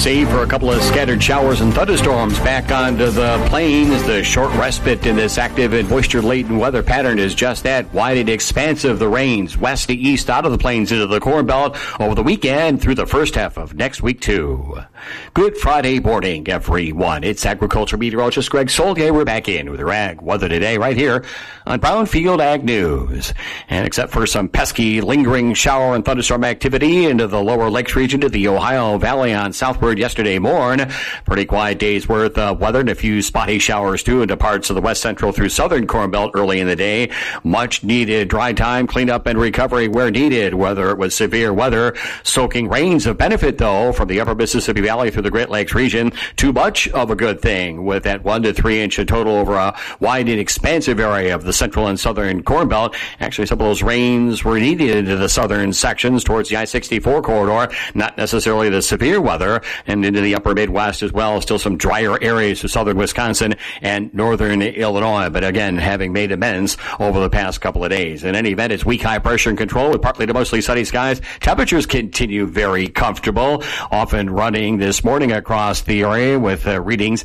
save for a couple of scattered showers and thunderstorms back onto the plains. The short respite in this active and moisture-laden weather pattern is just that, wide and expansive. The rains west to east out of the plains into the Corn Belt over the weekend through the first half of next week, too. Good Friday morning, everyone. It's agriculture meteorologist Greg Solier. We're back in with your ag weather today right here on Brownfield Ag News. And except for some pesky, lingering shower and thunderstorm activity into the lower lakes region to the Ohio Valley on southward yesterday morn, pretty quiet day's worth of weather and a few spotty showers too into parts of the west central through southern Corn Belt early in the day. Much needed dry time, cleanup, and recovery where needed, whether it was severe weather. Soaking rains of benefit, though, from the upper Mississippi Valley through the Great Lakes region. Too much of a good thing with that 1 to 3 inch in total over a wide and expansive area of the central and southern Corn Belt. Actually, some of those rains were needed into the southern sections towards the I-64 corridor, not necessarily the severe weather, and into the upper Midwest as well. Still some drier areas of southern Wisconsin and northern Illinois, but again, having made amends over the past couple of days. In any event, it's weak high pressure and control with partly to mostly sunny skies. Temperatures continue very comfortable, often running this morning across the area with readings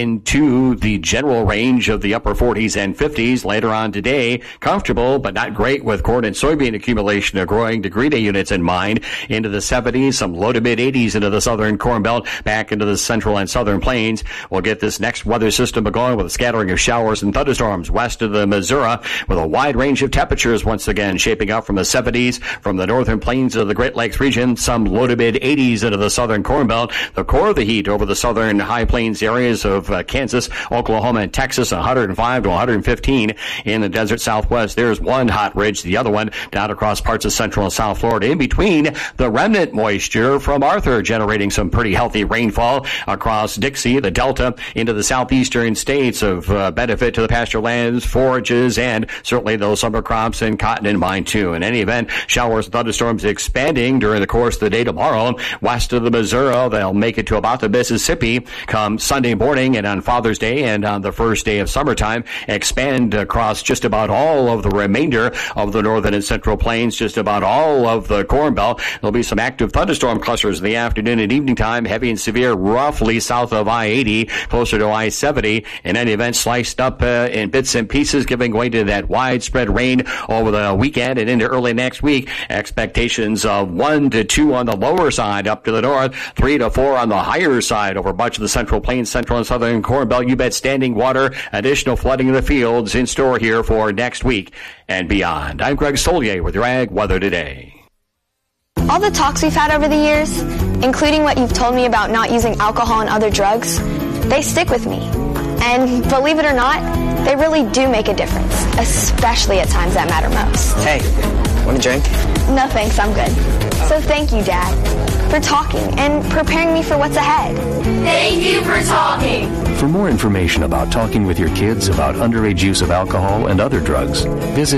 into the general range of the upper 40s and 50s. Later on today, comfortable but not great with corn and soybean accumulation of growing degree day units in mind. Into the 70s, some low to mid 80s into the southern Corn Belt, back into the central and southern plains. We'll get this next weather system going with a scattering of showers and thunderstorms west of the Missouri with a wide range of temperatures once again shaping up from the 70s from the northern plains of the Great Lakes region, some low to mid 80s into the southern Corn Belt. The core of the heat over the southern high plains areas of Kansas, Oklahoma, and Texas, 105 to 115 in the desert southwest. There's one hot ridge, the other one down across parts of central and south Florida. In between, the remnant moisture from Arthur generating some pretty healthy rainfall across Dixie, the Delta, into the southeastern states of benefit to the pasture lands, forages, and certainly those summer crops and cotton in mind too. In any event, showers and thunderstorms expanding during the course of the day tomorrow. West of the Missouri, they'll make it to about the Mississippi come Sunday morning, and on Father's Day and on the first day of summertime, expand across just about all of the remainder of the northern and central plains, just about all of the Corn Belt. There'll be some active thunderstorm clusters in the afternoon and evening time, heavy and severe roughly south of I-80, closer to I-70. In any event, sliced up in bits and pieces, giving way to that widespread rain over the weekend and into early next week. Expectations of 1 to 2 on the lower side up to the north, 3 to 4 on the higher side over much of the central plains, central and southern Corn Belt. You bet standing water, additional flooding in the fields in store here for next week and beyond. I'm Greg Solier with your Ag Weather Today. All the talks we've had over the years, including what you've told me about not using alcohol and other drugs, they stick with me. And believe it or not, they really do make a difference, especially at times that matter most. Hey, want a drink? No thanks, I'm good. So thank you, Dad, for talking and preparing me for what's ahead. Thank you for talking. For more information about talking with your kids about underage use of alcohol and other drugs, visit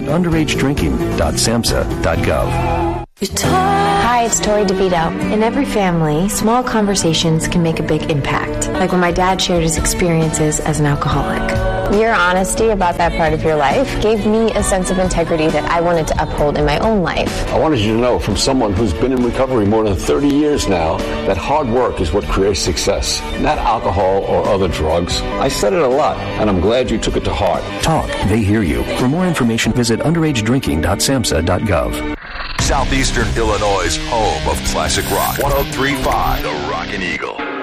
underagedrinking.samhsa.gov. Hi, it's Tori DeVito. In every family, small conversations can make a big impact, like when my dad shared his experiences as an alcoholic. Your honesty about that part of your life gave me a sense of integrity that I wanted to uphold in my own life. I wanted you to know, from someone who's been in recovery more than 30 years now, that hard work is what creates success, not alcohol or other drugs. I said it a lot, and I'm glad you took it to heart. Talk, they hear you. For more information, visit underagedrinking.samhsa.gov. Southeastern Illinois' home of classic rock. 103.5 The Rockin' Eagle.